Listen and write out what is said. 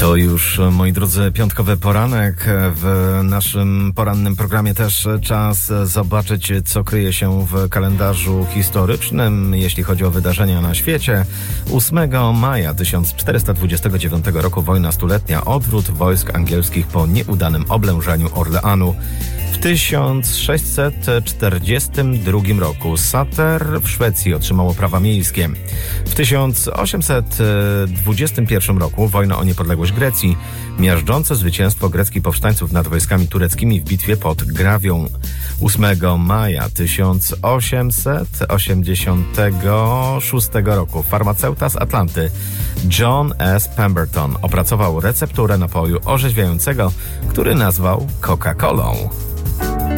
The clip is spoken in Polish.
To już, moi drodzy, piątkowy poranek. W naszym porannym programie też czas zobaczyć, co kryje się w kalendarzu historycznym, jeśli chodzi o wydarzenia na świecie. 8 maja 1429 roku wojna stuletnia, odwrót wojsk angielskich po nieudanym oblężeniu Orleanu. W 1642 roku Sater w Szwecji otrzymało prawa miejskie. W 1821 roku wojna o niepodległość Grecji. Miażdżące zwycięstwo greckich powstańców nad wojskami tureckimi w bitwie pod Grawią. 8 maja 1886 roku farmaceuta z Atlanty John S. Pemberton opracował recepturę napoju orzeźwiającego, który nazwał Coca-Colą.